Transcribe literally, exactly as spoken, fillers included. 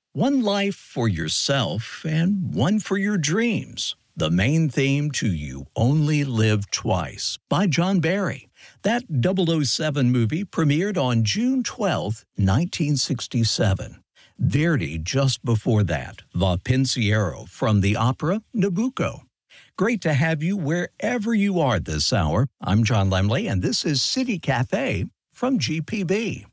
One life for yourself and one for your dreams. The main theme to You Only Live Twice by John Barry. That double oh seven movie premiered on June twelfth, nineteen sixty-seven. Verdi just before that, Va Pensiero from the opera Nabucco. Great to have you wherever you are this hour. I'm John Lemley, and this is City Cafe from G P B.